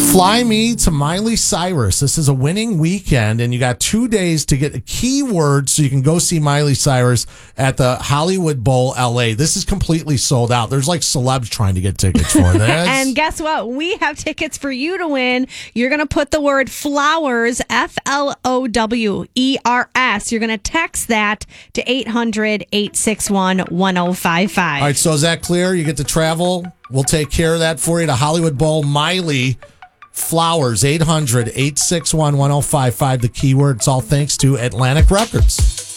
Fly Me to Miley Cyrus. This is a winning weekend, and you got 2 days to get a keyword so you can go see Miley Cyrus at the Hollywood Bowl LA. This is completely sold out. There's like celebs trying to get tickets for this. And guess what? We have tickets for you to win. You're going to put the word flowers, FLOWERS. You're going to text that to 800-861-1055. All right, so is that clear? You get to travel. We'll take care of that for you to Hollywood Bowl. Miley Flowers, 800-861-1055. The keyword. It's all thanks to Atlantic Records.